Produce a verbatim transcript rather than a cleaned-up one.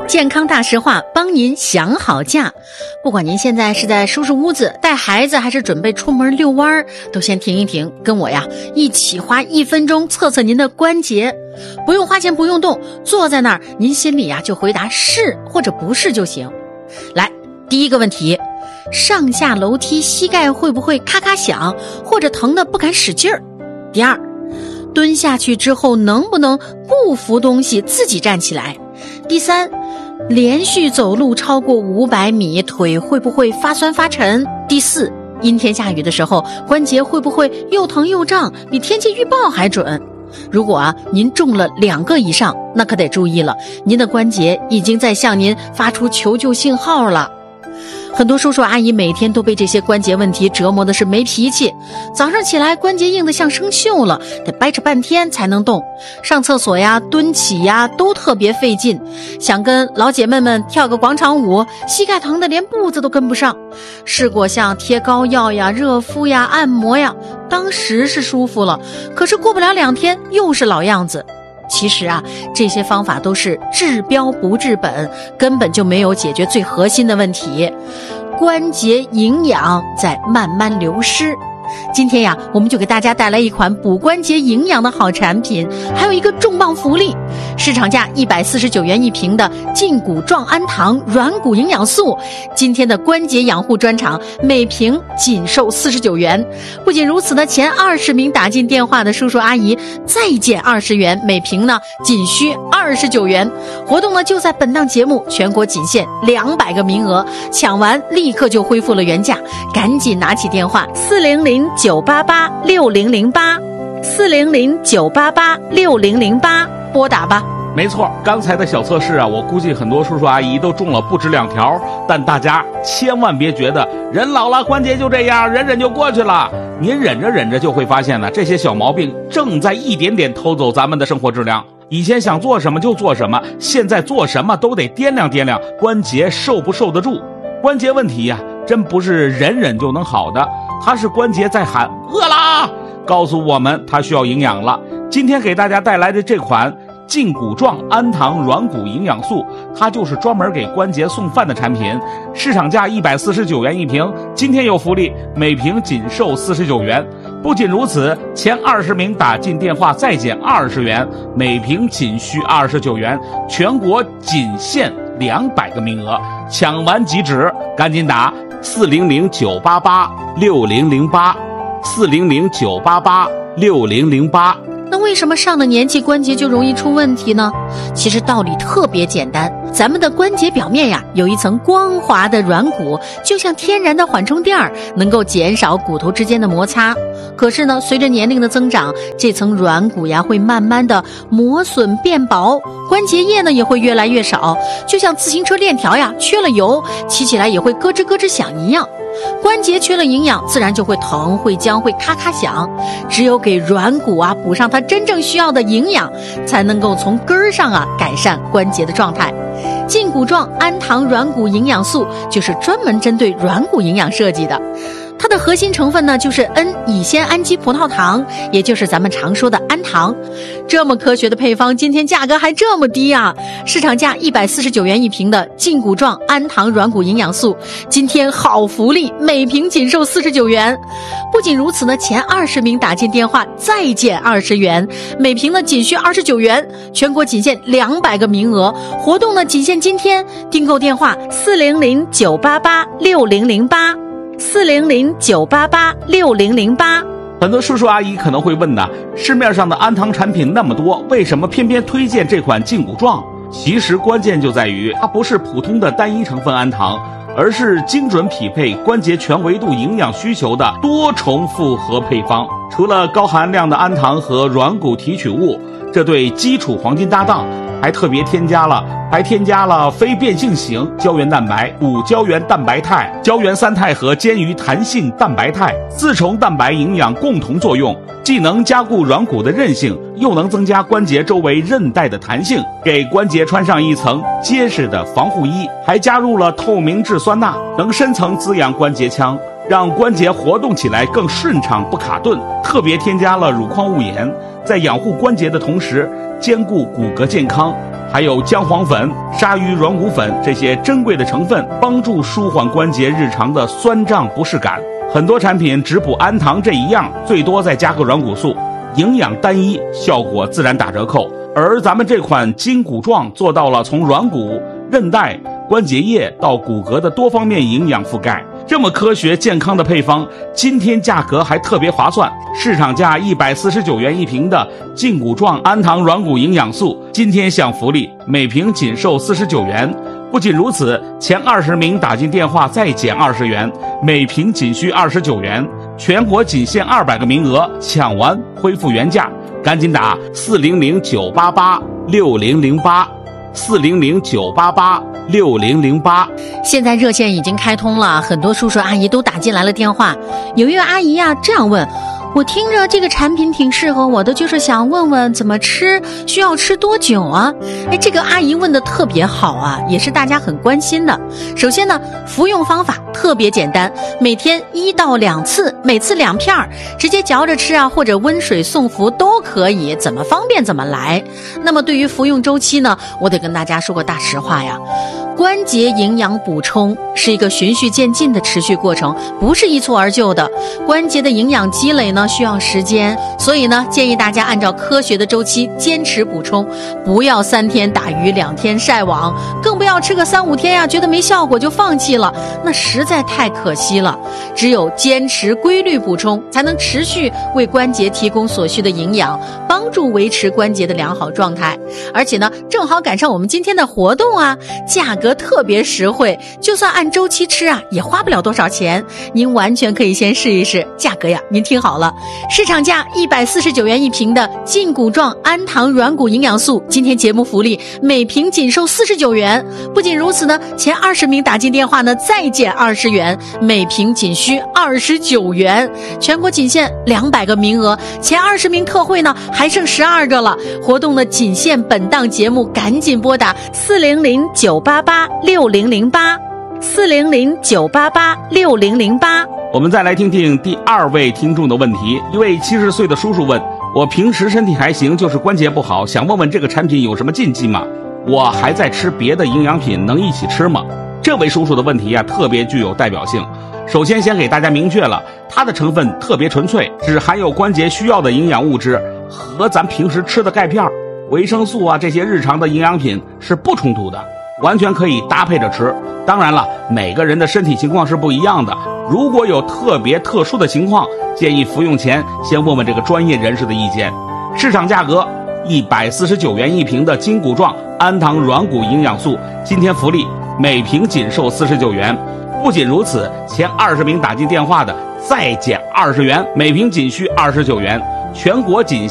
健康大实话，帮您想好假。不管您现在是在收拾屋子、带孩子，还是准备出门遛弯，都先停一停，跟我呀一起花一分钟测测您的关节。不用花钱，不用动，坐在那儿，您心里呀就回答是或者不是就行。来，第一个问题，上下楼梯膝盖会不会咔咔响，或者疼得不敢使劲儿？第二，蹲下去之后能不能不扶东西自己站起来？第三，连续走路超过五百米，腿会不会发酸发沉？第四，阴天下雨的时候，关节会不会又疼又胀，比天气预报还准？如果啊您中了两个以上，那可得注意了，您的关节已经在向您发出求救信号了。很多叔叔阿姨每天都被这些关节问题折磨的是没脾气，早上起来关节硬得像生锈了，得掰扯半天才能动，上厕所呀蹲起呀都特别费劲，想跟老姐妹们跳个广场舞，膝盖疼得连步子都跟不上。试过像贴膏药呀、热敷呀、按摩呀，当时是舒服了，可是过不了两天又是老样子。其实啊，这些方法都是治标不治本，根本就没有解决最核心的问题，关节营养在慢慢流失。今天呀，我们就给大家带来一款补关节营养的好产品，还有一个重磅福利，市场价一百四十九元一瓶的胫骨状氨糖软骨营养素，今天的关节养护专场每瓶仅售四十九元。不仅如此呢，前二十名打进电话的叔叔阿姨再减二十元，每瓶呢仅需二十九元。活动呢就在本档节目，全国仅限两百个名额，抢完立刻就恢复了原价，赶紧拿起电话四零零九八八六零零八四零零九八八六零零八拨打吧。 没错，刚才的小测试啊，我估计很多叔叔阿姨都中了不止两条，但大家千万别觉得人老了关节就这样，忍忍就过去了。您忍着忍着就会发现呢，这些小毛病正在一点点偷走咱们的生活质量。以前想做什么就做什么，现在做什么都得掂量掂量关节受不受得住。关节问题呀、啊，真不是忍忍就能好的，它是关节在喊饿啦，告诉我们它需要营养了。今天给大家带来的这款胫骨状氨糖软骨营养素，它就是专门给关节送饭的产品，市场价一百四十九元一瓶，今天有福利，每瓶仅售四十九元。不仅如此，前二十名打进电话再减二十元，每瓶仅需二十九元，全国仅限两百个名额，抢完即止，赶紧打四零零九八八六零零八四零零九八八六零零八。 那为什么上了年纪关节就容易出问题呢？其实道理特别简单，咱们的关节表面呀有一层光滑的软骨，就像天然的缓冲垫，能够减少骨头之间的摩擦。可是呢，随着年龄的增长，这层软骨呀会慢慢的磨损变薄，关节液呢也会越来越少，就像自行车链条呀缺了油，骑起来也会咯吱咯吱响一样。关节缺了营养，自然就会疼、会僵、会咔咔响。只有给软骨啊补上它真正需要的营养，才能够从根儿上啊改善关节的状态。胫骨状氨糖软骨营养素就是专门针对软骨营养设计的。它的核心成分呢就是 N 乙酰氨基葡萄糖，也就是咱们常说的氨糖。这么科学的配方，今天价格还这么低啊！市场价一百四十九元一瓶的胫骨状氨糖软骨营养素，今天好福利，每瓶仅售四十九元。不仅如此呢，前二十名打进电话再减二十元，每瓶呢仅需二十九元，全国仅限两百个名额，活动呢仅限今天，订购电话四零零九八八六零零八四零零九八八六零零八。 很多叔叔阿姨可能会问呢，市面上的氨糖产品那么多，为什么偏偏推荐这款胫骨状？其实关键就在于它不是普通的单一成分氨糖，而是精准匹配关节全维度营养需求的多重复合配方。除了高含量的氨糖和软骨提取物，这对基础黄金搭档，还特别添加了还添加了非变性型胶原蛋白、骨胶原蛋白肽、胶原三肽和坚鱼弹性蛋白肽，四重蛋白营养共同作用，既能加固软骨的韧性，又能增加关节周围韧带的弹性，给关节穿上一层结实的防护衣。还加入了透明质酸钠，能深层滋养关节腔，让关节活动起来更顺畅不卡顿。特别添加了乳矿物盐，在养护关节的同时兼顾骨骼健康， 还有姜黄粉、鲨鱼软骨粉这些珍贵的成分，帮助舒缓关节日常的酸胀不适感。很多产品只补氨糖这一样，最多再加个软骨素，营养单一，效果自然打折扣。而咱们这款筋骨状做到了从软骨、韧带、关节液到骨骼的多方面营养覆盖。这么科学健康的配方，今天价格还特别划算，市场价一百四十九元一瓶的筋骨状氨糖软骨营养素，今天享福利，每瓶仅售四十九元。不仅如此，前二十名打进电话再减二十元，每瓶仅需二十九元，全国仅限二百个名额，抢完恢复原价，赶紧打四零零九八八六零零八。四零零九八八六零零八， 现在热线已经开通了，很多叔叔阿姨都打进来了电话。有一位阿姨呀、啊、这样问，我听着这个产品挺适合我的，就是想问问怎么吃，需要吃多久啊？哎，这个阿姨问的特别好啊，也是大家很关心的。首先呢，服用方法特别简单，每天一到两次，每次两片儿，直接嚼着吃啊，或者温水送服都可以，怎么方便怎么来。那么对于服用周期呢，我得跟大家说个大实话呀。关节营养补充是一个循序渐进的持续过程，不是一蹴而就的。关节的营养积累呢需要时间，所以呢建议大家按照科学的周期坚持补充，不要三天打鱼两天晒网，更不要吃个三五天呀觉得没效果就放弃了，那实在太可惜了。只有坚持规律补充，才能持续为关节提供所需的营养，帮助维持关节的良好状态。而且呢正好赶上我们今天的活动啊，价格特别实惠，就算按周期吃啊也花不了多少钱，您完全可以先试一试。价格呀您听好了，市场价一百四十九元一瓶的筋骨状氨糖软骨营养素，今天节目福利每瓶仅售四十九元。不仅如此呢，前二十名打进电话呢再减二十元，每瓶仅需二十九元，全国仅限两百个名额，前二十名特惠呢还剩十二个了。活动呢仅限本档节目，赶紧拨打四零零九八八六零零八四零零九八八六零零八。 我们再来听听第二位听众的问题。一位七十岁的叔叔问，我平时身体还行，就是关节不好，想问问这个产品有什么禁忌吗？我还在吃别的营养品，能一起吃吗？这位叔叔的问题啊特别具有代表性。首先先给大家明确了，它的成分特别纯粹，只含有关节需要的营养物质，和咱平时吃的钙片、维生素啊这些日常的营养品是不冲突的，完全可以搭配着吃。当然了，每个人的身体情况是不一样的，如果有特别特殊的情况，建议服用前先问问这个专业人士的意见。市场价格一百四十九元一瓶的筋骨状氨糖软骨营养素，今天福利每瓶仅售四十九元。不仅如此，前二十名打进电话的再减二十元，每瓶仅需二十九元，全国仅